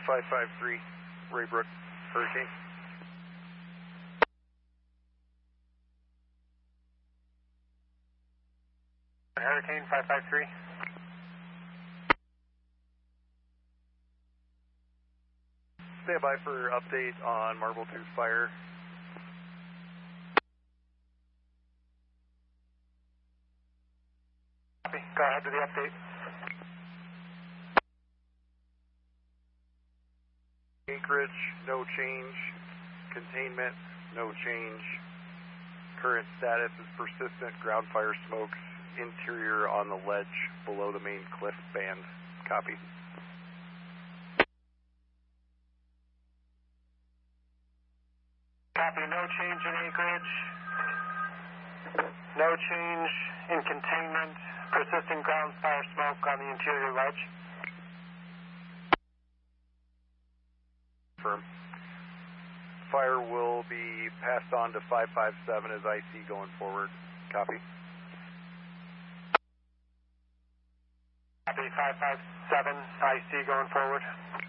553, Raybrook, Hurricane. Hurricane 553. Stand by for update on Marble Tooth Fire. Copy. Go ahead to the update. Acreage, no change. Containment, no change. Current status is persistent ground fire smokes. Interior on the ledge below the main cliff band. Copy. Copy. No change in acreage. No change in containment. Persistent ground fire smoke on the interior ledge. Firm. Fire will be passed on to 557 as IC going forward. Copy. Copy. 557 IC going forward.